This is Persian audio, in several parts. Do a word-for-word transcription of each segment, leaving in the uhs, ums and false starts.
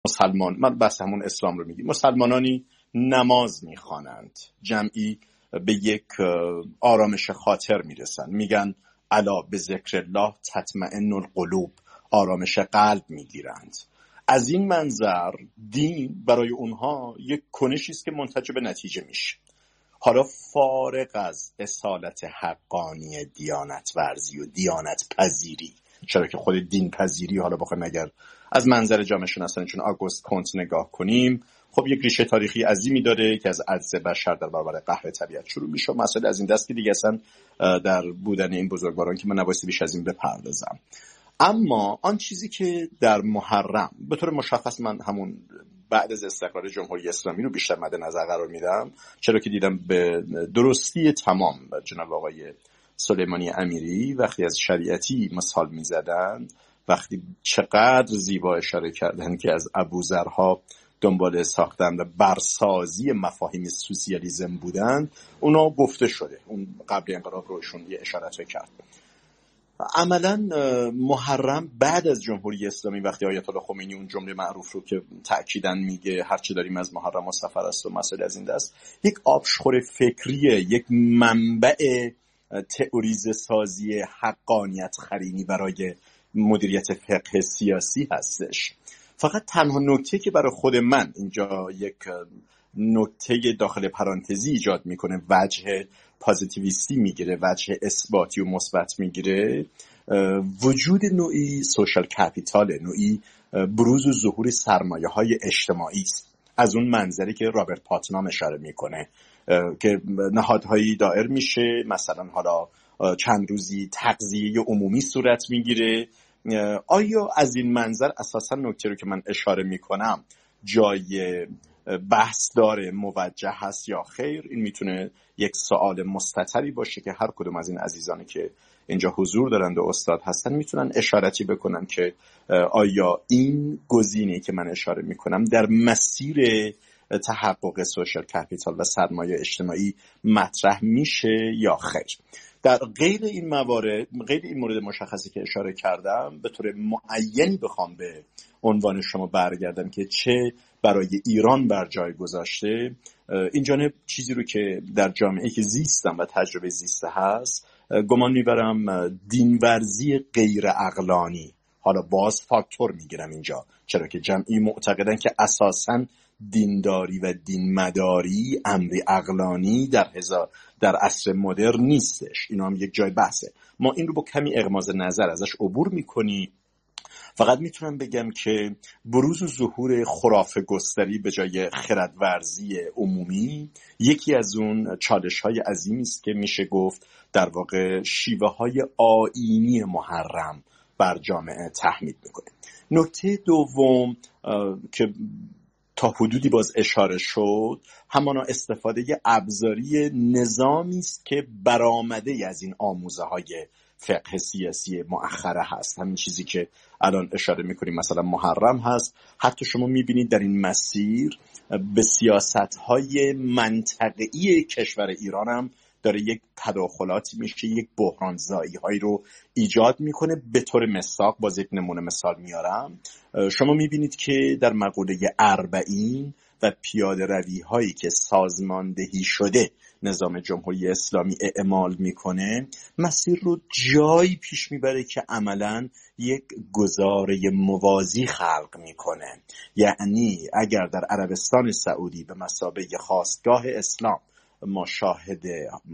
مسلمان، من بس همون اسلام رو میگیم، مسلمانانی نماز میخوانند، جمعی به یک آرامش خاطر میرسن، میگن الا به ذکر الله تطمئن القلوب، آرامش قلب میگیرند. از این منظر دین برای اونها یک کنشی است که منتج به نتیجه میشه. حالا فارغ از اصالت حقانی دیانت ورزی و دیانت پذیری، چرا که خود دین پذیری حالا بخوایم اگر از منظر جامعه شناسانی چون آگوست کنت نگاه کنیم، خب یک ریشه تاریخی عظیمی داره که از عجز بشر در برابر قهر طبیعت شروع میشه. مسئله از این دست که دیگه اصلا در بودن این بزرگواران که من نبایستی بیش از این بپردازم. اما آن چیزی که در محرم به طور مشخص من همون بعد از استقرار جمهوری اسلامی رو بیشتر مد نظر قرار میدم، چرا که دیدم به درستی تمام جناب آقای سلیمانی امیری وقتی از شریعتی مثال میزدن، وقتی چقدر زیبا اشاره کردن که از ابوذرها دنبال ساختن و برسازی مفاهیم سوسیالیسم بودن، اونا گفته شده، اون قبل انقلاب روشون یه اشارت کرد. عملا محرم بعد از جمهوری اسلامی وقتی آیت الله خمینی اون جمله معروف رو که تأکیداً میگه هرچی داریم از محرم و سفر است و مسائل از این دست، یک آبشخور فکریه، یک منبع تئوریزه سازی حقانیت خرینی برای مدیریت فقه سیاسی هستش. فقط تنها نکته که برای خود من اینجا یک نکته داخل پرانتزی ایجاد میکنه، وجه پازیتیویستی میگیره، وجه اثباتی و مثبت میگیره، وجود نوعی سوشال کپیتال، نوعی بروز و ظهور سرمایه های اجتماعی است. از اون منظری که رابرت پاتنام اشاره میکنه که نهادهایی دایر میشه، مثلا حالا چند روزی تغذیه عمومی صورت میگیره. آیا از این منظر اساسا نکته رو که من اشاره میکنم جای بحث داره، موجه هست یا خیر؟ این میتونه یک سوال مستتری باشه که هر کدوم از این عزیزانی که اینجا حضور دارند و استاد هستن میتونن اشارتی بکنن که آیا این گزینه‌ای که من اشاره میکنم در مسیر تحقق سوشال کپیتال و سرمایه اجتماعی مطرح میشه یا خیر. در غیر این موارد، غیر این مورد مشخصی که اشاره کردم، به طور معینی بخوام به عنوان شما برگردم که چه برای ایران بر جای گذاشته، این جانب چیزی رو که در جامعه که زیستم و تجربه زیسته هست گمان میبرم دینورزی غیر عقلانی، حالا باز فاکتور میگیرم اینجا، چرا که جمعی معتقدن که اساساً دینداری و دین مداری امری عقلانی در هزار در عصر مدرن نیستش. اینا هم یک جای بحثه، ما این رو با کمی اغماض نظر ازش عبور میکنیم. فقط میتونم بگم که بروز و ظهور خرافه گستری به جای خردورزی عمومی یکی از اون چالش های عظیمی است که میشه گفت در واقع شیوه های آیینی محرم بر جامعه تحمیل میکنه. نکته دوم که تا حدودی باز اشاره شد، همانا استفاده ابزاری نظامی است که برآمده از این آموزه های فقه سیاسی مؤخره هست. همین چیزی که الان اشاره میکنیم مثلا محرم هست، حتی شما میبینید در این مسیر به سیاست های منطقه‌ای کشور ایران هم داره یک تداخلاتی میشه، یک بحران زایی هایی رو ایجاد میکنه. به طور مثال باز یک نمونه مثال میارم، شما میبینید که در مقوله اربعین و پیاده روی هایی که سازماندهی شده نظام جمهوری اسلامی اعمال میکنه، مسیر رو جایی پیش میبره که عملاً یک گزاره موازی خلق میکنه. یعنی اگر در عربستان سعودی به مثابه خاستگاه اسلام ما شاهد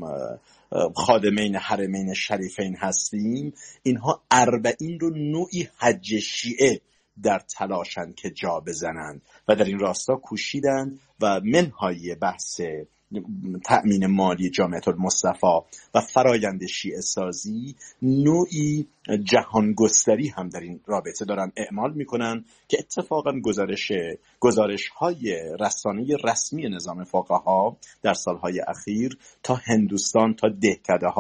خادمین حرمین شریفین هستیم، اینها اربعین رو نوعی حج شیعه در تلاشن که جا بزنند و در این راستا کوشیدند و منهای بحث تأمین مالی جامعه المصطفی و فرایند شیعه سازی نوعی جهانگستری هم در این رابطه دارن اعمال میکنن که اتفاقا گزارش گزارش های رسانه رسمی نظام فقها در سالهای اخیر تا هندوستان تا دهکده ها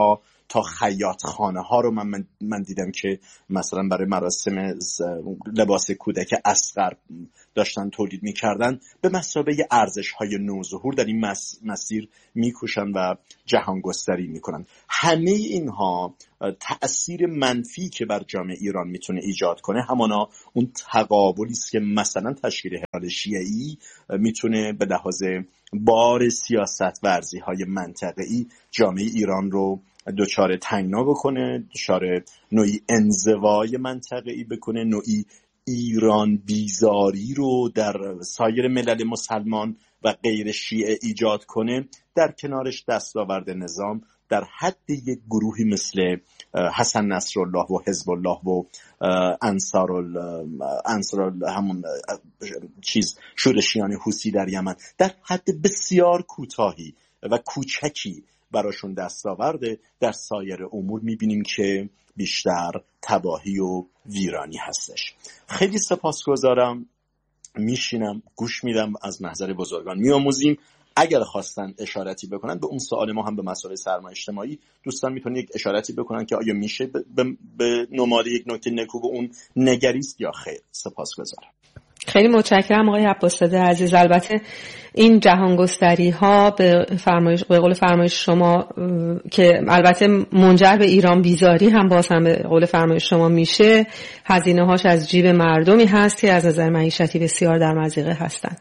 تا خیاط خانه ها رو من, من دیدم که مثلا برای مراسم لباس کودک اصغر داشتن تولید میکردن، به مثابه ارزش های نوظهور در این مسیر میکوشن و جهان گستری میکنن. همه اینها تأثیر منفی که بر جامعه ایران میتونه ایجاد کنه همانا اون تقابلی است که مثلا تشکیل هلال شیعی میتونه به لحاظ بار سیاست ورزی های منطقه‌ای جامعه ایران رو دچار تنگنا بکنه، دچار نوعی انزوای منطقه‌ای بکنه، نوعی ایران بیزاری رو در سایر ملل مسلمان و غیر شیعه ایجاد کنه. در کنارش دستاورد نظام در حد یک گروهی مثل حسن نصرالله و حزب الله و انصار انصار همون چیز شورشیان حوثی در یمن در حد بسیار کوتاهی و کوچکی براشون دستاورده. در سایر امور میبینیم که بیشتر تباهی و ویرانی هستش. خیلی سپاسگزارم، میشینم گوش میدم، از محضر بزرگان میآموزیم. اگر خواستن اشارتی بکنن به اون سوال ما هم به مسائل سرمایه اجتماعی، دوستان میتونن یک اشارتی بکنن که آیا میشه به, به نماد یک نکته نکو به اون نگریست یا خیر. سپاسگزارم. خیلی متشکرم آقای عباس‌زاده عزیز. البته این جهانگستری ها به فرمایش به قول فرمایش شما که البته منجر به ایران بیزاری هم باز هم به قول فرمایش شما میشه، هزینه هاش از جیب مردمی هست که از نظر معیشتی بسیار در مضیقه هستند.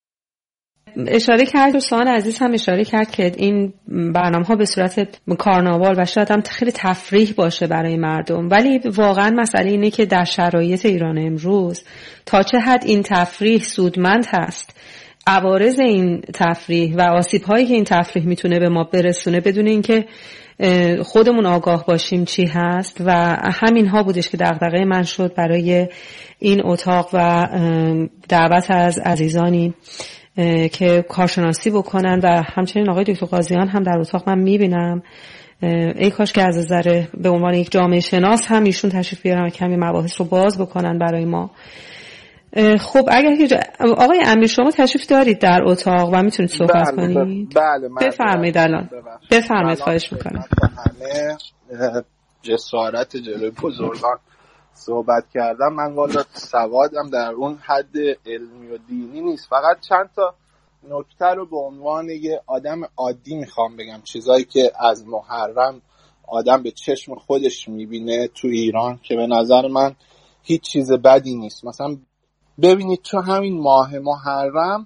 اشاره کرد دوستان عزیز هم اشاره کرد که این برنامه‌ها به صورت کارناوال و شاید هم خیلی تفریح باشه برای مردم، ولی واقعا مسئله اینه که در شرایط ایران امروز تا چه حد این تفریح سودمند هست، عوارض این تفریح و آسیب‌هایی که این تفریح میتونه به ما برسونه بدون اینکه خودمون آگاه باشیم چی هست. و همین ها بودش که دغدغه من شد برای این اتاق و دعوت از عزیزانی که کارشناسی بکنن و همچنین آقای دکتر قاضیان هم در اتاق من میبینم. ای کاش که از نظر به عنوان یک جامعه شناس هم ایشون تشریف بیارن و کمی مباحث رو باز بکنن برای ما. خب اگر که آقای امیر شما تشریف دارید در اتاق و میتونید صحبت بله کنید؟ بله بفرمایید. الان بفرمایید، خواهش میکنم. همه جسارت جلوی بزرگان صحبت کردم. من والا سوادم در اون حد علمی و دینی نیست، فقط چند تا نکته رو به عنوان یه آدم عادی میخوام بگم، چیزایی که از محرم آدم به چشم خودش میبینه تو ایران که به نظر من هیچ چیز بدی نیست. مثلا ببینید تو همین ماه محرم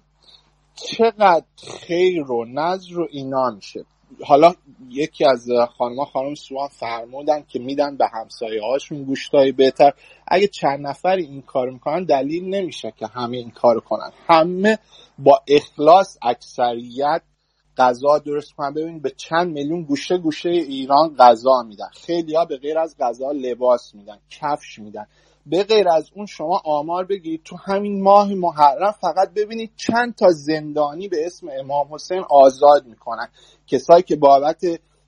چقدر خیر و نذر و اینا میشه. حالا یکی از خانم‌ها خانم سوان فرمودن که میدن به همسایه هاشون گوشتای بهتر. اگه چند نفری این کار میکنن دلیل نمیشه که همه این کار کنن. همه با اخلاص اکثریت غذا درست کنن. ببین به چند میلیون گوشه گوشه ایران غذا میدن. خیلی‌ها به غیر از غذا لباس میدن، کفش میدن. به غیر از اون شما آمار بگیرید تو همین ماه محرم فقط ببینید چند تا زندانی به اسم امام حسین آزاد میکنن. کسایی که بابت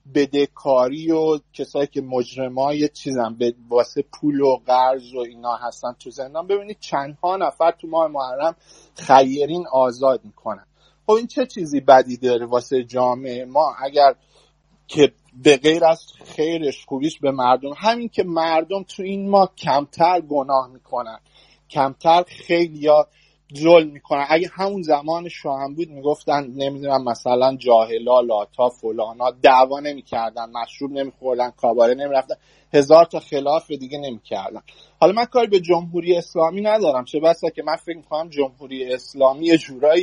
بدهکاری و کسایی که مجرمای چیزن به واسه پول و قرض و اینا هستن تو زندان، ببینید چندها نفر تو ماه محرم خیرین آزاد میکنن. خب این چه چیزی بدی داره واسه جامعه ما اگر که به غیر از خیرش خوبیش به مردم؟ همین که مردم تو این ماه کمتر گناه میکنن، کمتر خیلی یا ظلم میکنن. اگه همون زمان شاهن بود میگفتن نمیدونم مثلا جاهلا لاتا فلانا دعوا نمیکردن، مشروب نمیخوردن، کاباره نمیرفتن، هزار تا خلاف دیگه نمیکردن. حالا من کاری به جمهوری اسلامی ندارم، چه بسا که من فکر میکنم جمهوری اسلامی یه جورایی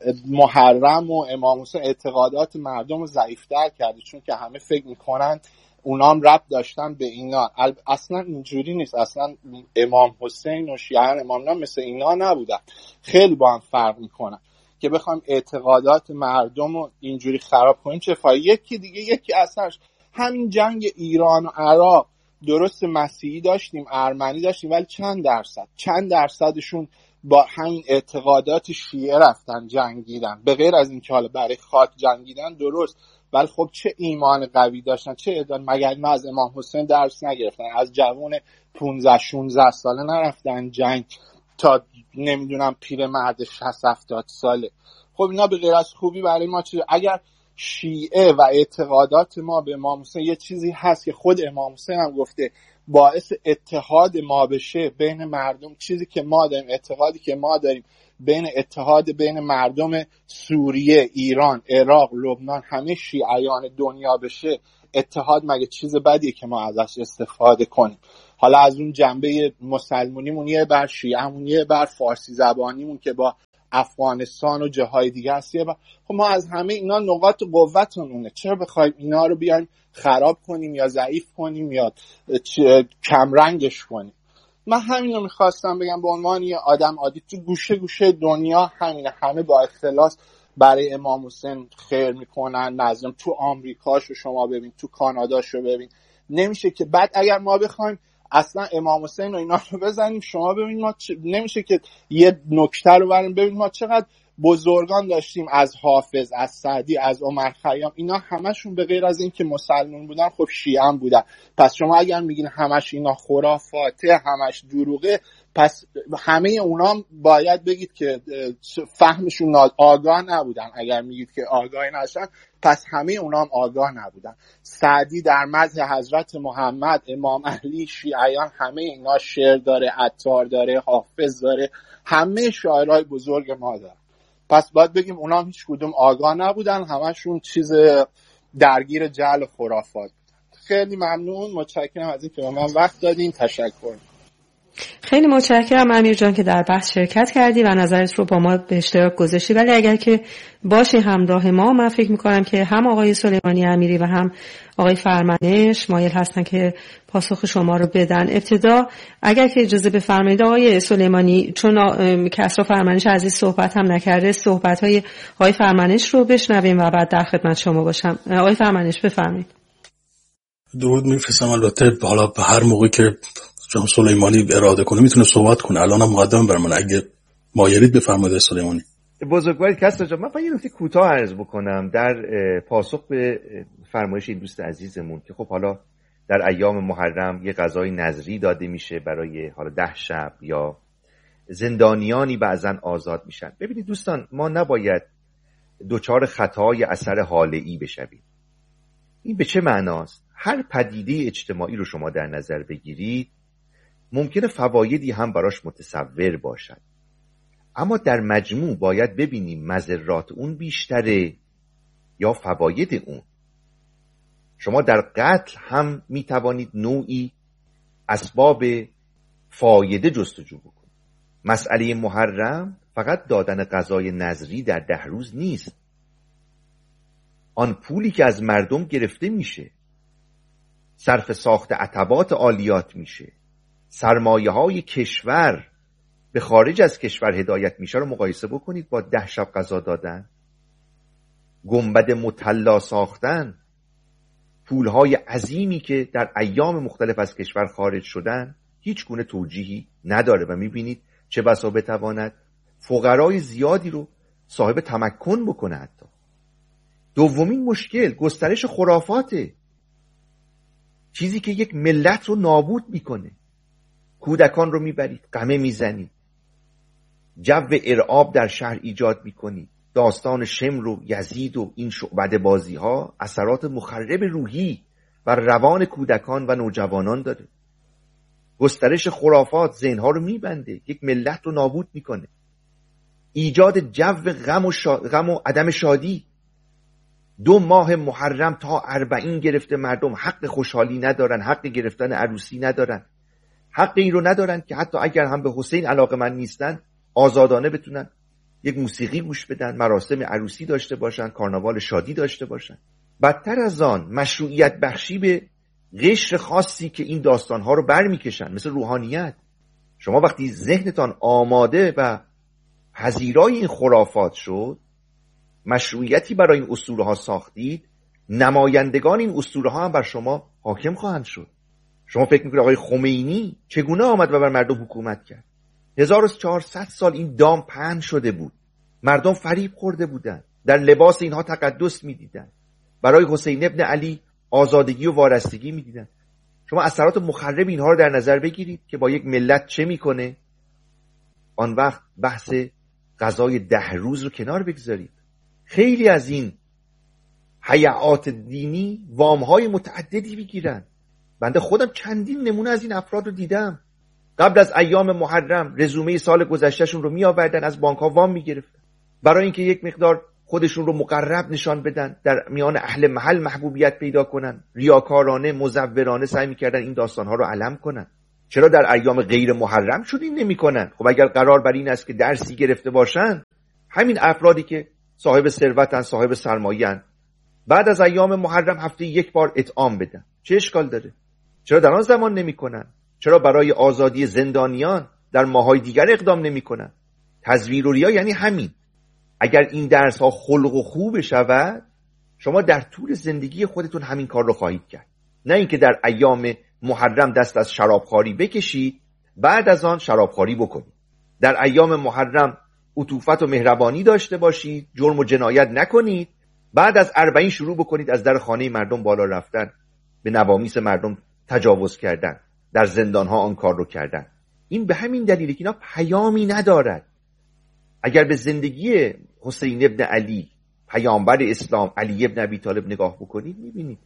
محرم و امام حسین اعتقادات مردم رو ضعیف‌تر کرده، چون که همه فکر میکنن اونام ربط داشتن به اینا. اصلا اینجوری نیست. اصلا امام حسین و شیعیان امام هم مثل اینا نبودن، خیلی با هم فرق میکنن. که بخوایم اعتقادات مردم رو اینجوری خراب کنیم چه فایده؟ یکی دیگه یکی اصلاش همین جنگ ایران و عراق، درست مسیحی داشتیم، ارمنی داشتیم، ولی چند درصد چند درصدشون با همین اعتقادات شیعه رفتن جنگیدن؟ به غیر از این که حالا برای خاک جنگیدن درست، ولی خب چه ایمان قوی داشتن، چه ادان. مگر اینا از امام حسین درس نگرفتن؟ از جوان پانزده شانزده ساله نرفتن جنگ تا نمیدونم پیرمرد شصت هفتاد ساله؟ خب اینا به غیر از خوبی برای ما چیه؟ اگر شیعه و اعتقادات ما به امام حسین یه چیزی هست که خود امام حسین هم گفته باعث اتحاد ما بشه بین مردم، چیزی که ما داریم، اعتقادی که ما داریم بین اتحاد بین مردم سوریه، ایران، عراق، لبنان، همه شیعیان دنیا بشه، اتحاد مگه چیز بدیه که ما ازش استفاده کنیم؟ حالا از اون جنبه مسلمونیمون یه بر شیعهمون، یه بر فارسی زبانیمون که با افغانستان و جاهای دیگه هست، خب ما از همه اینا نقاط قوتمونه، چرا بخوایم اینا رو بیایم خراب کنیم یا ضعیف کنیم یا کمرنگش کنیم؟ من همین رو میخواستم بگم به عنوان یه آدم عادی. تو گوشه گوشه دنیا همینه، همه با اخلاص برای امام حسین خیر میکنن. نظرم تو آمریکاشو شما ببین، تو کاناداشو ببین. نمیشه که بعد اگر ما بخوایم اصلا امام حسین و اینا رو بزنیم، شما ببین ما چ... نمیشه که یه نکته رو بریم ببین ما چقدر بزرگان داشتیم، از حافظ، از سعدی، از عمر خیام، اینا همشون به غیر از این که مسلمان بودن خب شیعه هم بودن. پس شما اگر میگین همش اینا خرافاته، همش دروغه، پس همه اونا باید بگید که فهمشون آگاه نبودن. اگر میگید که آگاه نشن پس همه اونا هم آگاه نبودن. سعدی در مدح حضرت محمد، امام علی، شیعیان، همه اینا شعر داره، عطار داره، حافظ داره، همه شاعرای بزرگ ما داره. پس باید بگیم اونا هم هیچ کدوم آگاه نبودن، همشون چیز درگیر جهل و خرافات بودن. خیلی ممنون، متشکرم از این که به من وقت دادین. تشکر. خیلی متشکرم امیر جان که در بحث شرکت کردی و نظرت رو با ما به اشتراک گذاشتی. ولی اگر که باشی همراه ما، من فکر می‌کنم که هم آقای سلیمانی امیری و هم آقای فرمانش مایل هستن که پاسخ شما رو بدن. ابتدا اگر که اجازه بفرمایید آقای سلیمانی، چون کسرا فرمانش عزیز صحبت هم نکرده، صحبت‌های آقای فرمانش رو بشنویم و بعد در خدمت شما باشم. آقای فرمانش بفرمایید. درود میفرستم. البته حالا به هر موقع که جناب سلیمانی اراده کنه میتونه صحبت کنه. الان هم مقدم بر من، اگه مایلید بفرمایید سلیمانی. بزرگوارید کسرا جان، من فقط یه نکته کوتاه عرض بکنم در پاسخ به فرمایش این دوست عزیزمون که خب حالا در ایام محرم یه غذای نذری داده میشه برای حالا ده شب یا زندانیانی بعضن آزاد میشن. ببینید دوستان، ما نباید دوچار خطای اثر حاله‌ای بشویم. این به چه معناست؟ هر پدیده اجتماعی رو شما در نظر بگیرید ممکنه فوایدی هم براش متصور باشد، اما در مجموع باید ببینیم مضرات اون بیشتره یا فواید اون. شما در قتل هم میتوانید نوعی اسباب فایده جستجو بکنید. مسئله محرم فقط دادن غذای نذری در ده روز نیست. آن پولی که از مردم گرفته میشه، صرف ساخت عتبات عالیات میشه، سرمایه های کشور به خارج از کشور هدایت میشه رو مقایسه بکنید با ده شب غذا دادن، گنبد مطلا ساختن، پولهای عظیمی که در ایام مختلف از کشور خارج شدن. هیچ گونه توجیهی نداره و میبینید چه بسا بتواند فقرای زیادی رو صاحب تمکن بکنه. حتی دومین مشکل گسترش خرافاته، چیزی که یک ملت رو نابود میکنه. کودکان رو میبرید قمه میزنید، جو ارعاب در شهر ایجاد میکنید. داستان شمر و یزید و این شعبده بازی ها اثرات مخرب روحی بر روان کودکان و نوجوانان داره. گسترش خرافات ذهنها رو میبنده، یک ملت رو نابود میکنه. ایجاد جو غم و, شا... غم و عدم شادی. دو ماه محرم تا اربعین گرفته مردم حق خوشحالی ندارن، حق گرفتن عروسی ندارن، حق این رو ندارن که حتی اگر هم به حسین علاقه‌مند نیستن آزادانه بتونن یک موسیقی گوش بدن، مراسم عروسی داشته باشن، کارناوال شادی داشته باشن. بدتر از آن مشروعیت بخشی به قشر خاصی که این داستانها رو برمیکشن، مثل روحانیت. شما وقتی ذهنتان آماده و پذیرای این خرافات شد، مشروعیتی برای این اسطوره ها ساختید، نمایندگان این اسطوره ها هم بر شما حاکم خواهند شد. شما فکر میکنید آقای خمینی چگونه آمد و بر مردم حکومت کرد؟ هزار و چهارصد سال این دام پهن شده بود، مردم فریب خورده بودند، در لباس اینها تقدس میدیدند، برای حسین ابن علی آزادگی و وارستگی میدیدند. شما اثرات مخرب اینها رو در نظر بگیرید که با یک ملت چه میکنه. آن وقت بحث غذای ده روز رو کنار بگذارید. خیلی از این هیئات دینی وام‌های متعددی بگیرن. بنده خودم چندین نمونه از این افراد رو دیدم. قبل از ایام محرم رزومه سال گذشتهشون رو می آوردن، از بانک‌ها وام می‌گرفتن برای اینکه یک مقدار خودشون رو مقرب نشان بدن، در میان اهل محل محبوبیت پیدا کنن. ریاکارانه، مزورانه سعی می‌کردن این داستان‌ها رو علم کنن. چرا در ایام غیر محرم شد این نمی‌کنن؟ خب اگر قرار بر این است که درسی گرفته باشن، همین افرادی که صاحب ثروتن، صاحب سرمایه‌اند، بعد از ایام محرم هفته یک بار اطعام بدن، چه اشکال داره؟ چرا در آن زمان نمی‌کنن؟ چرا برای آزادی زندانیان در ماهای دیگر اقدام نمی‌کنن؟ تزویر و ریا یعنی همین. اگر این درس ها خلق و خوب شود، شما در طول زندگی خودتون همین کار رو خواهید کرد. نه اینکه در ایام محرم دست از شرابخواری بکشید، بعد از آن شرابخواری بکنید. در ایام محرم عطوفت و مهربانی داشته باشید، جرم و جنایت نکنید، بعد از اربعین شروع بکنید از در خانه مردم بالا رفتن، به نوامیس مردم تجاوز کردن، در زندانها آن کار رو کردن. این به همین دلیله که اینا پیامی ندارد. اگر به زندگی حسین ابن علی، پیامبر اسلام، علی ابن ابی طالب نگاه بکنید، میبینید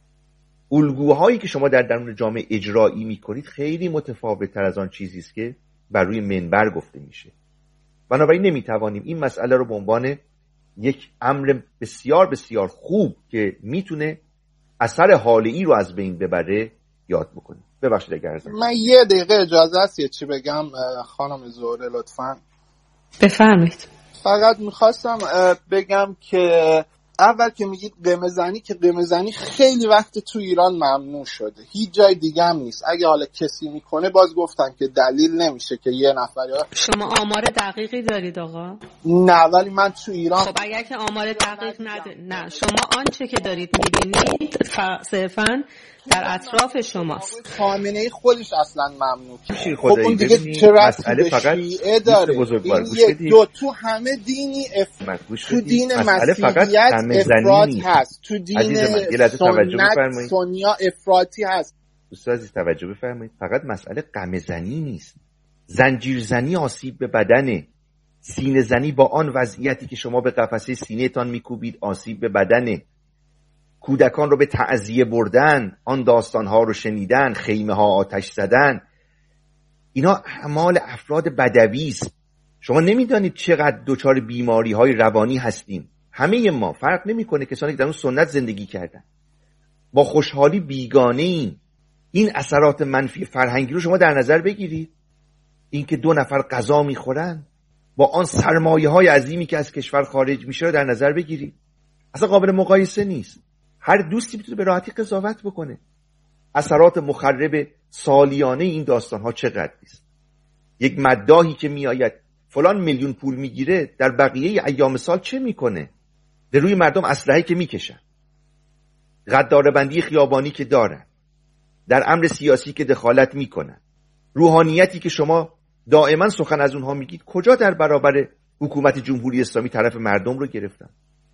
الگوهایی که شما در درون جامعه اجرایی میکنید خیلی متفاوت تر از آن چیزی است که بر روی منبر گفته میشه. بنابراین نمیتوانیم این مسئله رو به عنوان یک امر بسیار بسیار خوب که میتونه اثر حالی رو از بین ببره یاد بکنیم. ببخشید اگر ازم من یه دقیقه اجازه است یه چی بگم خانم زهره لطفاً. بفرمایید. فقط میخواستم بگم که اول که میگید قمه زنی، که قمه زنی خیلی وقت تو ایران ممنوع شده، هیچ جای دیگه هم نیست. اگه حالا کسی میکنه باز گفتن که دلیل نمیشه که یه نفر یا... شما آمار دقیقی دارید آقا؟ نه ولی من تو ایران خب اگر که آمار دقیق نده... نه شما آنچه که دارید میبینید صرفاً در اطراف شماست. خامنه‌ای خودش اصلا ممنوع کرد. خب اون دیگه چه مسئله فقط داره؟ این دو تو همه دینی اف... تو دین مسیحیت افراط هست، تو دین سنت سنیا افراطی هست. دوست عزیز توجه بفرمایید، فقط مسئله قمه زنی نیست، زنجیر زنی آسیب به بدنه، سینه زنی با آن وضعیتی که شما به قفسه سینه تان میکوبید آسیب به بدنه، کودکان رو به تعزیه بردن، آن داستانها رو شنیدن، خیمه ها آتش زدن، اینا اعمال افراد بدوی است. شما نمیدانید چقدر دچار بیماری های روانی هستیم. همه ما، فرق نمیکنه کسانی که در اون سنت زندگی کردن، با خوشحالی بیگانه ایم. این اثرات منفی فرهنگی رو شما در نظر بگیرید. اینکه دو نفر غذا میخورن با آن سرمایه های عظیمی که از کشور خارج میشه رو در نظر بگیرید. اصلا قابل مقایسه نیست. هر دوستی میتونه به راحتی قضاوت بکنه. اثرات مخرب سالیانه این داستان ها چقدر است. یک مداحی که میآید فلان میلیون پول میگیره، در بقیه ایام سال چه میکنه؟ به روی مردم اسلحه که میکشن، غداره‌بندی خیابانی که دارن، در امر سیاسی که دخالت میکنن، روحانیتی که شما دائما سخن از اونها میگید، کجا در برابر حکومت جمهوری اسلامی طرف مردم رو گرفتن؟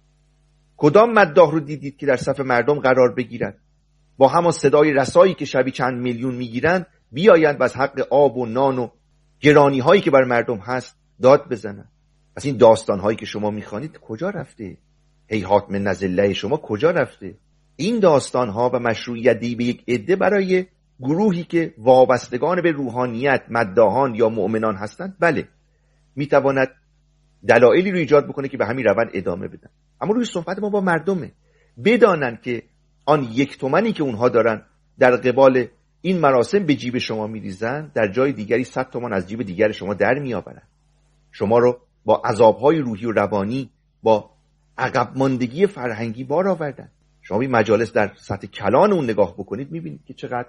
کدام مداح رو دیدید که در صف مردم قرار بگیرن، با همان صدای رسایی که شبی چند میلیون میگیرن بیایند و از حق آب و نان و گرانی هایی که بر مردم هست داد بزنن؟ پس این داستان هایی که شما میخوانید کجا رفته؟ هیهات من نزله شما کجا رفته؟ این داستان ها و مشروعیتی به یک عده برای گروهی که وابستگان به روحانیت، مداحان یا مؤمنان هستند، بله میتواند دلایلی رو ایجاد بکنه که به همین روند ادامه بدن. اما روی صحبت ما با مردمه، بدانن که آن یک تومنی که اونها دارن در قبال این مراسم به جیب شما میریزن، در جای دیگری صد تومان از جیب دیگر شما در میآورن. شما رو با عذابهای روحی و روانی، با عقب ماندگی فرهنگی بار آوردن. شما این مجالس در سطح کلان اون نگاه بکنید، میبینید که چقدر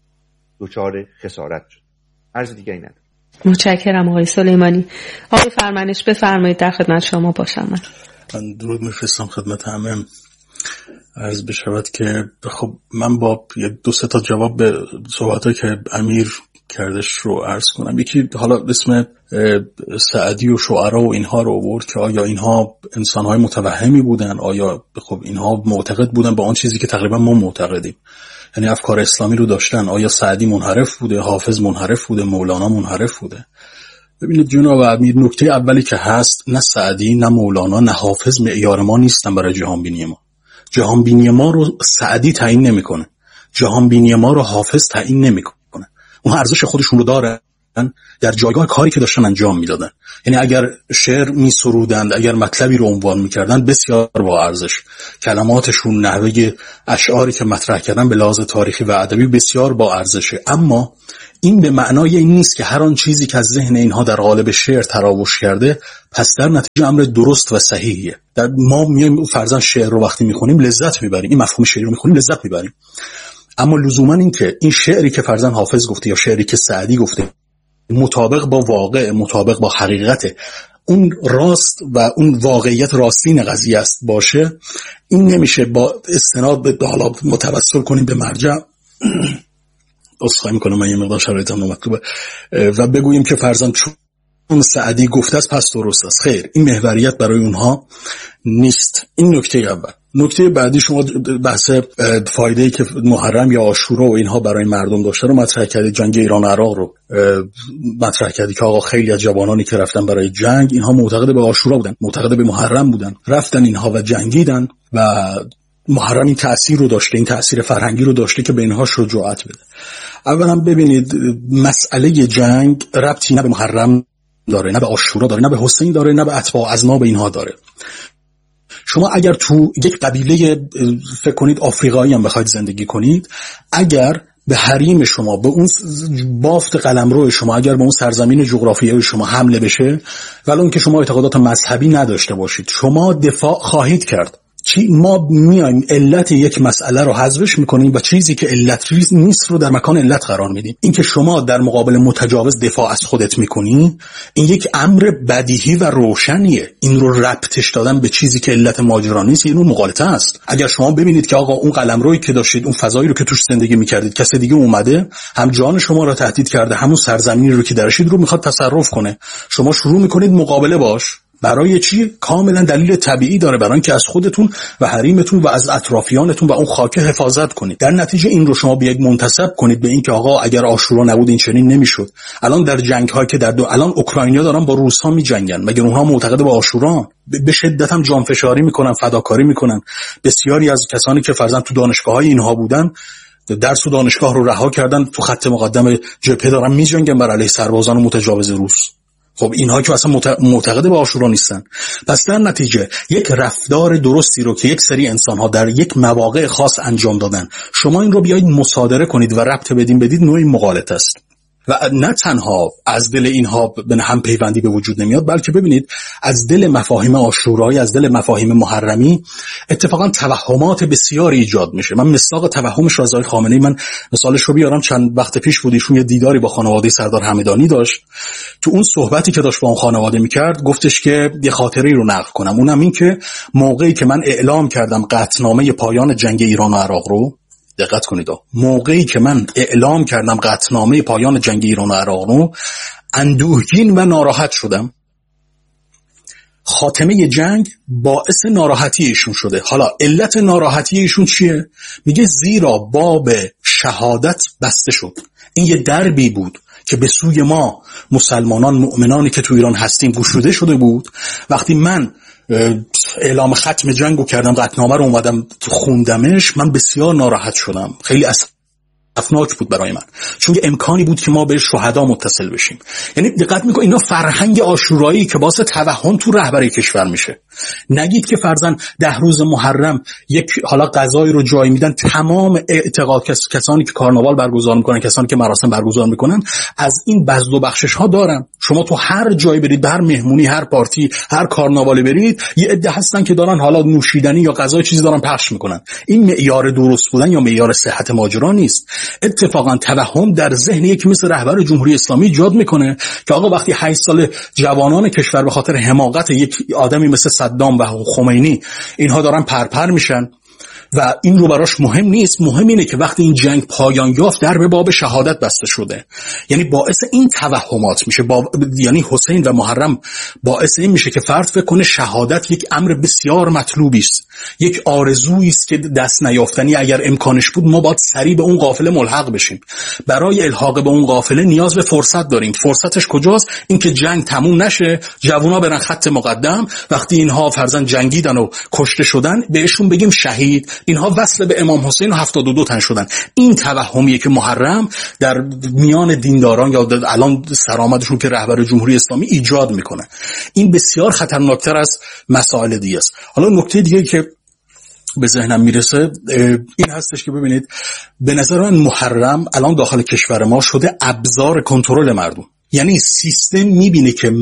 دچار خسارت شد. عرض دیگری ندارم. متشکرم آقای سلیمانی. آقای فرمانش بفرمایید، در خدمت شما باشم. من من درود میفرستم خدمت همه. عرض بشود که خب من با دو سه تا جواب به صحبتایی که امیر کردش رو عرض کنم. یکی حالا اسم سعدی و شعرا و اینها رو آورد که آیا اینها انسان‌های متوهمی بودن، آیا خب اینها معتقد بودن با آن چیزی که تقریبا ما معتقدیم، یعنی افکار اسلامی رو داشتن. آیا سعدی منحرف بوده، حافظ منحرف بوده، مولانا منحرف بوده؟ ببینید جناب امیر، نکته اولی که هست، نه سعدی نه مولانا نه حافظ معیار ما نیستن برای جهان بینی ما. جهان بینی ما رو سعدی تعیین نمیکنه، جهان بینی ما رو حافظ تعیین نمیکنه. اون ارزش خودشون رو دارن در جایگاه کاری که داشتن انجام میدادن. یعنی اگر شعر میسرودند، اگر مطلبی رو عنوان میکردن، بسیار با ارزش. کلماتشون، نحوه اشعاری که مطرح کردن به لحاظ تاریخی و ادبی بسیار با ارزشه. اما این به معنای این نیست که هر آن چیزی که از ذهن اینها در قالب شعر تراوش کرده پس در نتیجه امر درست و صحیحیه. در ما میایم فرضاً شعر رو وقتی میخونیم لذت میبریم، این مفهوم شعر رو میخونیم لذت میبریم، اما لزوما این که این شعری که فرضاً حافظ گفته یا شعری که سعدی گفته مطابق با واقع، مطابق با حقیقت، اون راست و اون واقعیت راستین قضیه است باشه، این نمیشه با استناد به حالا متوسل کنیم به مرجع اصخایی میکنم من یه مقدار شرایطم نمطلوبه و بگوییم که فرضاً چون سعدی گفته است پس درست است. خیر، این محوریت برای اونها نیست. این نکته اول. نکته بعدی، شما بحث فایده‌ای که محرم یا عاشورا و اینها برای مردم داشته رو مطرح کردید، جنگ ایران و عراق رو مطرح کردید که آقا خیلی از جوانانی که رفتن برای جنگ اینها معتقد به عاشورا بودن، معتقد به محرم بودن، رفتن اینها و جنگیدن و محرم این تأثیر رو داشته، این تأثیر فرهنگی رو داشته که به اینها شجاعت بده. اولا ببینید مسئله جنگ ربطی نه به محرم داره، نه به عاشورا داره، نه به حسین داره، نه به اتباع اذناب اینها داره. شما اگر تو یک قبیله فکر کنید آفریقایی هم بخواید زندگی کنید، اگر به حریم شما، به اون بافت قلمرو شما، اگر به اون سرزمین جغرافیایی شما حمله بشه، ولی اون که شما اعتقادات مذهبی نداشته باشید، شما دفاع خواهید کرد. چی ما میایم علت یک مسئله رو حذفش میکنیم و چیزی که علت نیست رو در مکان علت قرار میدیم. این که شما در مقابل متجاوز دفاع از خودت میکنی، این یک امر بدیهی و روشنیه. این رو ربطش دادن به چیزی که علت ماجرا نیست، این اون مغالطه است. اگر شما ببینید که آقا اون قلمرویی که داشتید، اون فضایی رو که توش زندگی میکردید، کسی دیگه اومده هم جان شما رو تهدید کرده، همون سرزمینی رو که درشید رو میخواد تصرف کنه، شما شروع میکنید مقابله باش. برای چی؟ کاملا دلیل طبیعی داره، برای اینکه از خودتون و حریمتون و از اطرافیانتون و اون خاک حفاظت کنید. در نتیجه این رو شما بیاید منتسب کنید به این که آقا اگر عاشورا نبود این چنین نمیشد. الان در جنگ هایی که در دو الان اوکراینیا دارن با روس ها میجنگن، مگر اونها معتقد به عاشورا؟ به شدت هم جانفشاری میکنن، فداکاری میکنن. بسیاری از کسانی که فرضاً تو دانشگاه های اینها بودن درس و دانشگاه رو رها کردن، تو خط مقدم جبهه دارن میجنگن بر علیه سربازان و متجاوز روس. خب اینها که اصلا معتقد به عاشورا نیستن. پس در نتیجه یک رفتار درستی رو که یک سری انسان‌ها در یک مواقع خاص انجام دادن، شما این رو بیایید مصادره کنید و ربط بدین بدید، نوعی مغالطه است. و نه تنها از دل اینها به هم پیوندی به وجود نمیاد، بلکه ببینید از دل مفاهیم عاشورایی، از دل مفاهیم محرمی اتفاقا توهمات بسیاری ایجاد میشه. من مصداق توهمش رضای خامنه‌ای، من مثالش رو بیارم، چند وقت پیش بود ایشون یه دیداری با خانواده سردار همدانی داشت. تو اون صحبتی که داشت با اون خانواده میکرد گفتش که یه خاطره‌ای رو نقل کنم، اونم این که موقعی که من اعلام کردم قطعنامه پایان جنگ ایران و عراق رو، دقت کنید، موقعی که من اعلام کردم قطعنامه پایان جنگ ایران و عراق رو، اندوهگین و ناراحت شدم. خاتمه جنگ باعث ناراحتی ایشون شده. حالا علت ناراحتی ایشون چیه؟ میگه زیرا باب شهادت بسته شد. این یه دربی بود که به سوی ما مسلمانان، مؤمنانی که تو ایران هستیم گشوده شده بود. وقتی من اعلام ختم جنگو کردم، قطعنامه رو اومدم خوندمش، من بسیار ناراحت شدم. خیلی اسفناک بود برای من، چون امکانی بود که ما به شهدا متصل بشیم. یعنی دقت میکنید اینا فرهنگ عاشورایی که باعث توهم تو رهبری کشور میشه. نگید که فرضاً ده روز محرم یک حالا غذایی رو جای میدن، تمام اعتقاد کس... کسانی که کارناوال برگزار میکنن، کسانی که مراسم برگزار میکنن، از این بذل و بخشش ها دارن. شما تو هر جایی برید، هر مهمونی، هر پارتی، هر کارناوالی برید، یه عده هستن که دارن حالا نوشیدنی یا غذای چیزی دارن پخش میکنن. این معیار درست بودن یا معیار صحت ماجرا نیست. اتفاقا توهم در ذهن یکی مثل رهبر جمهوری اسلامی ایجاد میکنه که آقا وقتی هشت سال جوانان کشور به خاطر حماقت یک آدمی مثل صدام و خمینی اینها دارن پرپر میشن، و این رو براش مهم نیست. مهم اینه که وقتی این جنگ پایان یافت در به باب شهادت بسته شده. یعنی باعث این توهمات میشه با... یعنی حسین و محرم باعث این میشه که فرد فکر کنه شهادت یک امر بسیار مطلوبی است، یک آرزویی است که دست نیافتنی، اگر امکانش بود ما باید سریع به اون قافله ملحق بشیم. برای الحاق به اون قافله نیاز به فرصت داریم. فرصتش کجاست؟ اینکه جنگ تموم نشه، جوونا برن خط مقدم، وقتی اینها فرزند جنگیدن و کشته شدن بهشون بگیم شهید. اینها وصل به امام حسین و هفتاد و دو تن شدن. این توهمیه که محرم در میان دینداران یا الان سرآمدشون که رهبر جمهوری اسلامی ایجاد میکنه. این بسیار خطرناکتر از مسائل دیگه است. حالا نکته دیگه که به ذهنم میرسه این هستش که ببینید به نظر من محرم الان داخل کشور ما شده ابزار کنترل مردم. یعنی سیستم میبینه که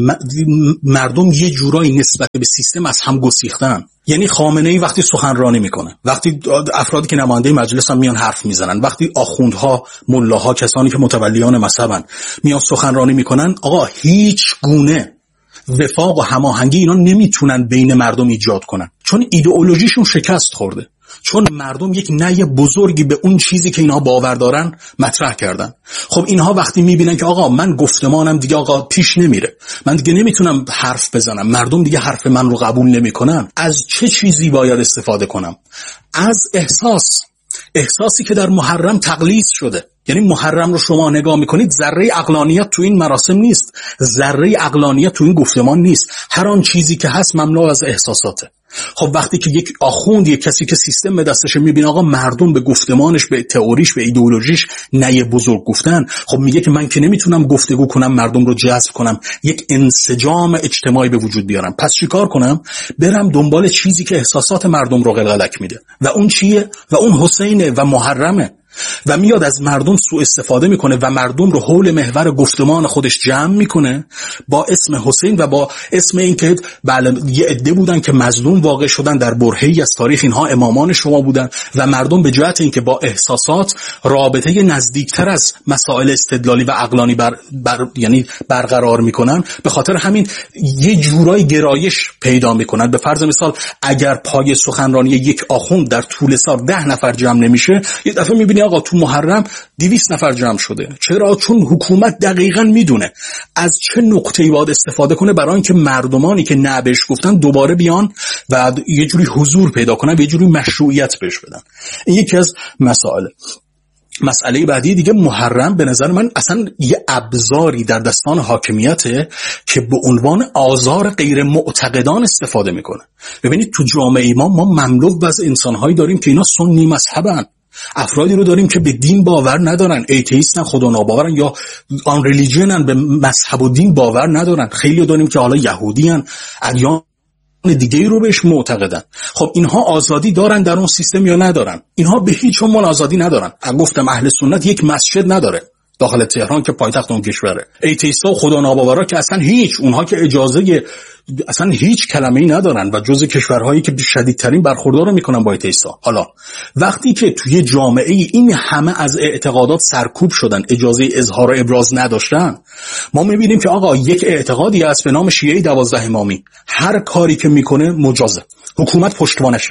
مردم یه جورایی نسبت به سیستم از هم گسیختن. یعنی خامنه‌ای وقتی سخنرانی میکنه، وقتی افرادی که نماینده مجلس هم میان حرف میزنن، وقتی آخوندها، ملاها، کسانی که متولیان مذهبن میان سخنرانی میکنن، آقا هیچ گونه وفاق و هماهنگی اینا نمیتونن بین مردم ایجاد کنن، چون ایدئولوژیشون شکست خورده، چون مردم یک نهی بزرگی به اون چیزی که اینها باور دارن مطرح کردن. خب اینها وقتی میبینن که آقا من گفتمانم دیگه آقا پیش نمیره، من دیگه نمیتونم حرف بزنم، مردم دیگه حرف من رو قبول نمیکنن، از چه چیزی باید استفاده کنم؟ از احساس. احساسی که در محرم تقلیص شده. یعنی محرم رو شما نگاه میکنید ذره عقلانیت تو این مراسم نیست، ذره عقلانیت تو این گفتمان نیست، هر آن چیزی که هست مملو از احساساته. خب وقتی که یک آخوند، یک کسی که سیستم به دستش میبینه آقا مردم به گفتمانش، به تئوریش، به ایدئولوژیش نه بزرگ گفتن، خب میگه که من که نمیتونم گفتگو کنم مردم رو جذب کنم، یک انسجام اجتماعی به وجود بیارم، پس چیکار کنم؟ برم دنبال چیزی که احساسات مردم رو قلقلک میده و اون چیه؟ و اون حسینه و محرمه و میاد از مردم سوء استفاده میکنه و مردم رو حول محور گفتمان خودش جمع میکنه با اسم حسین و با اسم این که بله یه عده بودن که مظلوم واقع شدن در برهه‌ای از تاریخ، اینها امامان شما بودن و مردم به جهت اینکه با احساسات رابطه نزدیکتر از مسائل استدلالی و عقلانی بر, بر یعنی برقرار میکنن، به خاطر همین یه جورای گرایش پیدا میکنن. به فرض مثال اگر پای سخنرانی یک آخوند در طول سال ده نفر جمع نمیشه، یه دفعه میبینی آقا تو محرم دویست نفر جمع شده. چرا؟ چون حکومت دقیقاً میدونه از چه نقطه‌ای باید استفاده کنه برای اینکه مردمانی که نه بهش گفتن دوباره بیان و یه جوری حضور پیدا کنن و یه جوری مشروعیت بهش بدن. این یکی از مسائل. مسئله بعدی دیگه، محرم به نظر من اصلا یه ابزاری در دستان حاکمیته که به عنوان آزار غیر معتقدان استفاده میکنه. ببینید تو جامعه ما ما مملو از انسان‌هایی داریم که اینا سنی مذهبن، افرادی رو داریم که به دین باور ندارن، ایتئیستن، خدا ناباورن یا آن ریلیجنن، به مذهب و دین باور ندارن. خیلی داریم که حالا یهودیان، ادیان دیگه رو بهش معتقدن. خب اینها آزادی دارن در اون سیستم یا ندارن؟ اینها به هیچ عنوان آزادی ندارن. گفتم اهل سنت یک مسجد نداره داخل تهران که پایتخت اون کشوره. ایتئیستا و خدا ناباورا که اصلا هیچ، اونها که اجازه اصلا هیچ کلمه‌ای ندارن و جزء کشورهایی که شدیدترین برخوردار رو میکنن با ایتئیستا. حالا وقتی که توی جامعه این همه از اعتقادات سرکوب شدن، اجازه اظهار و ابراز نداشتن، ما میبینیم که آقا یک اعتقادی هست به نام شیعه دوازده امامی، هر کاری که میکنه مجازه، حکومت پشتوانشه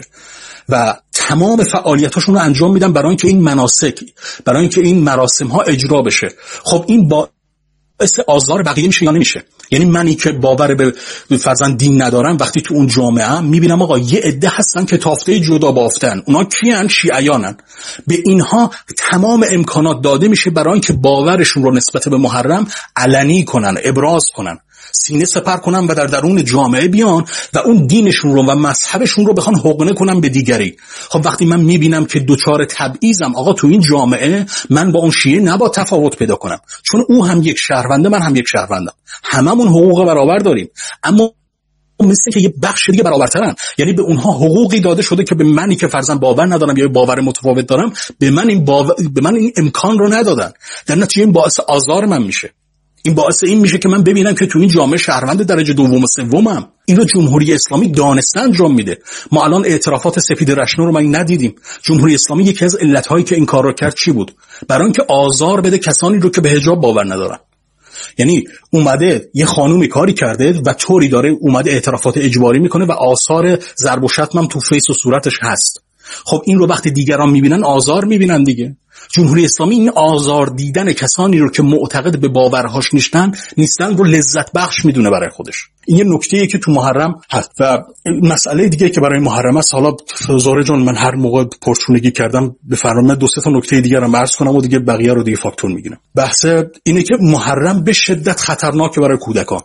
و تمام فعالیتاشون رو انجام میدن برای اینکه این مناسک، برای اینکه این مراسم ها اجرا بشه. خب این با اسم آزار بقیه میشه یا نمیشه؟ یعنی منی که باور به فرزند دین ندارم وقتی تو اون جامعه میبینم آقا یه عده هستن که تافته جدا بافتن، اونا کیان؟ شیعیانن. به اینها تمام امکانات داده میشه برای اینکه باورشون رو نسبت به محرم علنی کنن، ابراز کنن، سینه سپر کنن و در درون جامعه بیان و اون دینشون رو و مذهبشون رو بخوان حقنه کنن به دیگری. خب وقتی من میبینم که دوچار تبعیضم، آقا تو این جامعه من با اون شیعه نباید تفاوت پیدا کنم، چون او هم یک شهرونده، من هم یک شهروندم، هممون حقوق برابر داریم، اما مثل که یه بخش دیگه برابرترن. یعنی به اونها حقوقی داده شده که به منی که فرضاً باور ندارم یا باور متفاوت دارم، به من این باور، به من این امکان رو ندادن. در نتیجه این باعث آزار من میشه. این باعث این میشه که من ببینم که تو این جامعه شهروند درجه دوم و سومم. اینو جمهوری اسلامی دانسته انجام میده. ما الان اعترافات سپید رشنو رو ما ندیدیم. جمهوری اسلامی یکی از علتهایی که این کار رو کرد چی بود؟ برای اینکه آزار بده کسانی رو که به حجاب باور ندارن. یعنی اومده یه خانومی کاری کرده و طوری داره اومده اعترافات اجباری میکنه و آثار ضرب و شتم هم تو فیس و صورتش هست. خب این رو وقتی دیگران میبینن آزار میبینن دیگه. جمهوری اسلامی این آزار دیدن کسانی رو که معتقد به باورهاش نیستن نیستن رو لذت بخش میدونه برای خودش. این یه نکته‌ایه که تو محرم هست. و مسئله دیگه که برای محرم است، حالا زهره جان من هر موقع پرچونگی کردم بفرمایید دو سه تا نکته دیگه رو عرض کنم و دیگه بقیه رو دیگه فاکتور میگیرم. بحث اینه که محرم به شدت خطرناکه برای کودکان.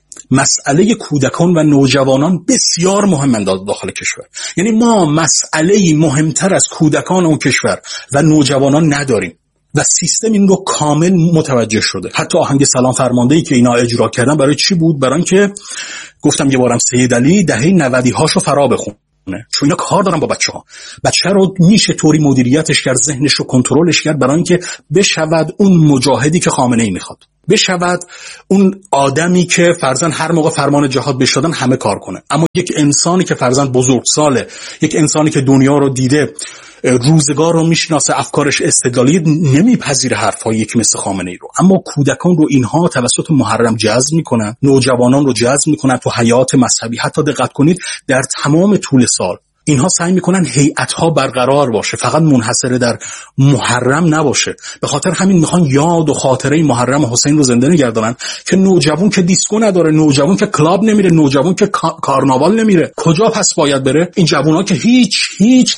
مسئله کودکان و نوجوانان بسیار مهمه داخل کشور. یعنی ما مسئله مهمتر از کودکان اون کشور و نوجوانان نداریم و سیستم این رو کامل متوجه شده. حتی آهنگ سلام فرمانده‌ای که اینا اجرا کردن برای چی بود؟ برای اینکه گفتم یه بارم سید علی دهه نود هاشو فرا بخونه، چون اینا کار دارن با بچه‌ها. بچه رو میشه طوری مدیریتش کرد، ذهنش رو کنترلش کرد برای اینکه بشود اون مجاهدی که خامنه‌ای میخواد، بشود اون آدمی که فرضاً هر موقع فرمان جهاد بهش دادن همه کار کنه. اما یک انسانی که فرضاً بزرگساله، یک انسانی که دنیا رو دیده، روزگار رو میشناسه، افکارش استدلالی، نمیپذیره حرفایی که مثل خامنه‌ای رو. اما کودکان رو اینها توسط محرم جذب میکنن، نوجوانان رو جذب میکنن تو حیات مذهبی. حتی دقت کنید در تمام طول سال اینها سعی میکنن هیئت‌ها برقرار باشه، فقط منحصر در محرم نباشه. به خاطر همین میخوان یاد و خاطره محرم حسین رو زنده نگردانن که نوجوان که دیسکو نداره، نوجوان که کلاب نمیره، نوجوان که کارناوال نمیره، کجا پس باید بره؟ این جوونا که هیچ هیچ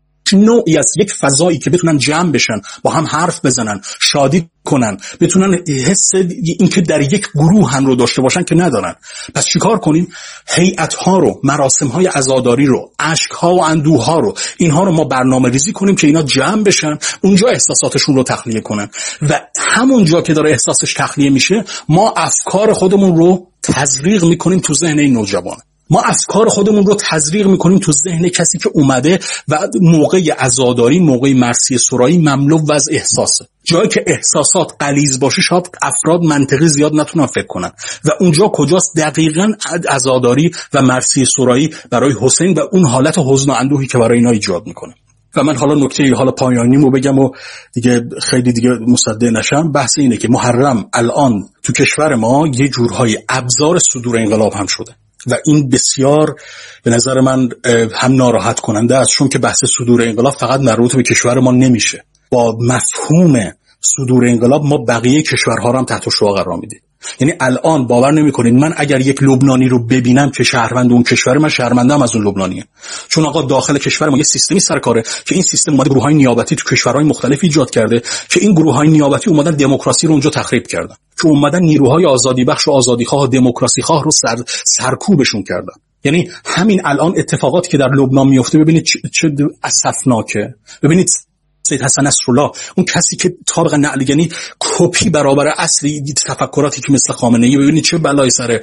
نوعی از یک فضایی که بتونن جمع بشن، با هم حرف بزنن، شادی کنن، بتونن حس این که در یک گروه هم رو داشته باشن که ندارن. پس چیکار کنیم؟ هیئت‌ها رو، مراسم‌های عزاداری رو، اشک‌ها و اندوه‌ها رو، اینها رو ما برنامه ریزی کنیم که اینا جمع بشن، اونجا احساساتشون رو تخلیه کنن و همونجا که داره احساسش تخلیه میشه ما افکار خودمون رو تزریق میکنیم تو ذهن این نوجوان. ما افکار خودمون رو تزریق میکنیم تو ذهن کسی که اومده و موقع عزاداری، موقع مرثیه سرایی مملو و از احساسه. جایی که احساسات غلیظ باشه شاید افراد منطقی زیاد نتونن فکر کنن و اونجا کجاست؟ دقیقاً عزاداری و مرثیه سرایی برای حسین و اون حالت حزن و اندوهی که برای اینا ایجاد میکنه. و من حالا نکته حالا پایانیمو بگم و دیگه خیلی دیگه مصدق نشم. بحث اینه که محرم الان تو کشور ما یه جورهای ابزار صدور انقلاب هم شده و این بسیار به نظر من هم ناراحت کننده است، چون که بحث صدور انقلاب فقط مربوط به کشور ما نمیشه. با مفهوم صدور انقلاب ما بقیه کشورها رو هم تحت شعاع قرار میدیم. یعنی الان باور نمیکنید من اگر یک لبنانی رو ببینم که شهروند اون کشور، من شرمنده‌ام از اون لبنانیه، چون آقا داخل کشور ما یه سیستمی سر کاره که این سیستم اومده گروه‌های نیابتی تو کشورهای مختلف ایجاد کرده که این گروه‌های نیابتی اومدن دموکراسی رو اونجا تخریب کردن، که اومدن نیروهای آزادی بخش و آزادیخواه و دموکراسی خواه رو سر سرکوبشون کردن. یعنی همین الان اتفاقاتی که در لبنان میفته ببینید چه اسفناکه. ببینید سید حسن نصرالله، اون کسی که طابق نعل یعنی کپی برابر اصلی تفکراتی که مثل خامنه‌ای، ببینید چه بلایی سر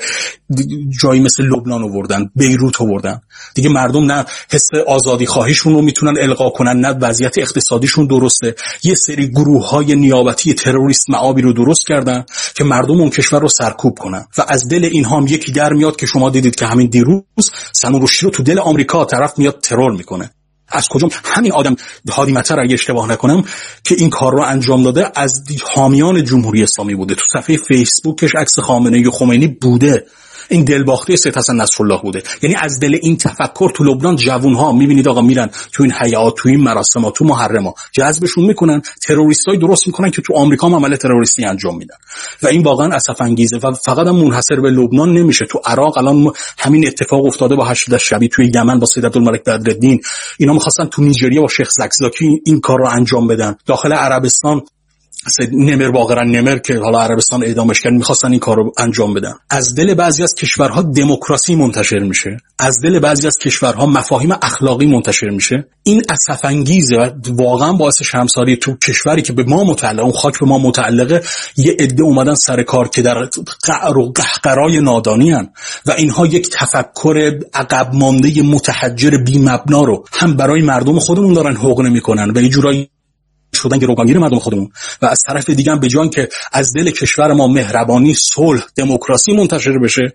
جایی مثل لبنان آوردن، بیروت آوردن. دیگه مردم نه حس آزادی خواهیشون رو میتونن القا کنن، نه وضعیت اقتصادیشون درسته. یه سری گروه‌های نیابتی تروریست معابی رو درست کردن که مردم اون کشور رو سرکوب کنن و از دل اینها هم یکی در میاد که شما دیدید که همین دیروز سلمان رشدی رو تو دل آمریکا طرف میاد ترور میکنه. از کجا؟ همین آدم هادی مطر اگه اشتباه نکنم که این کار رو انجام داده از حامیان جمهوری اسلامی بوده، تو صفحه فیسبوکش عکس خامنه‌ای و خمینی بوده. این دلباخته سید حسن نصرالله بوده. یعنی از دل این تفکر تو لبنان جوان‌ها می‌بینید آقا میرن تو این حیات، تو این مراسم‌ها، تو محرم‌ها جذبشون میکنن، تروریستای درست میکنن که تو آمریکا هم عمل تروریستی انجام میدن و این واقعا اسف انگیزه و فقط هم منحصر به لبنان نمیشه. تو عراق الان همین اتفاق افتاده با هشت شبی، توی یمن با سید عبدالملک بدرالدین، اینا می‌خواستن تو نیجریه با شیخ زکزاکی این کار رو انجام بدن. داخل عربستان سید نمر واقعا نمر که حالا عربستان اعدامش کرد میخواستن این کار رو انجام بدن. از دل بعضی از کشورها دموکراسی منتشر میشه، از دل بعضی از کشورها مفاهیم اخلاقی منتشر میشه. این اسف انگیزه و واقعا باعث شرمساری تو کشوری که به ما متعلق، اون خاک به ما متعلقه، یه عده اومدن سر کار که در قعر و قهقرای نادانی ان و اینها یک تفکر عقب مانده متحجر بی مبنا رو هم برای مردم خودمون دارن حقن میکنن و یه جورایی شدن گروگانگیر مردم خودمون و از طرف دیگه هم به جای که از دل کشور ما مهربانی، صلح، دموکراسی منتشر بشه،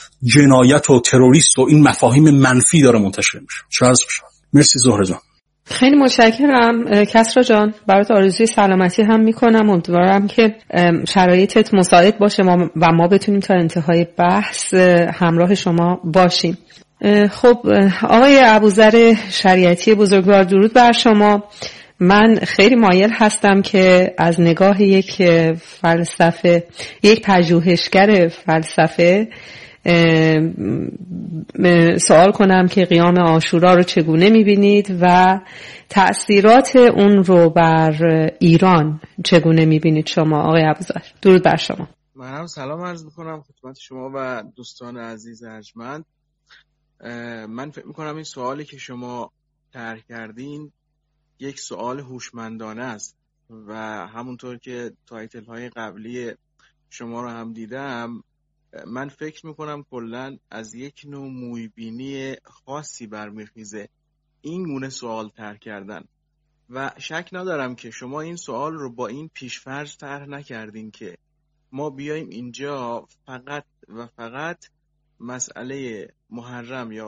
جنایت و تروریست و این مفاهیم منفی داره منتشر میشه. چه عرض بشه. مرسی زهره جان. خیلی متشکرم کسرا جان، برات آرزوی سلامتی هم میکنم. امیدوارم که شرایطت مساعد باشه و ما بتونیم تا انتهای بحث همراه شما باشیم. خب آقای ابوذر شریعتی بزرگوار، درود بر شما. من خیلی مایل هستم که از نگاه یک فلسفه، یک پژوهشگر فلسفه سوال کنم که قیام عاشورا رو چگونه میبینید و تأثیرات اون رو بر ایران چگونه میبینید شما آقای ابوذر؟ درود بر شما. منم سلام عرض میکنم خدمت شما و دوستان عزیز ارجمند. من فکر میکنم این سوالی که شما طرح کردین یک سوال هوشمندانه است و همونطور که تایتل های قبلی شما رو هم دیدم، من فکر میکنم کلن از یک نوع مویبینی خاصی برمیخیزه این گونه سوال طرح کردن و شک ندارم که شما این سوال رو با این پیشفرض طرح نکردین که ما بیایم اینجا فقط و فقط مسئله محرم یا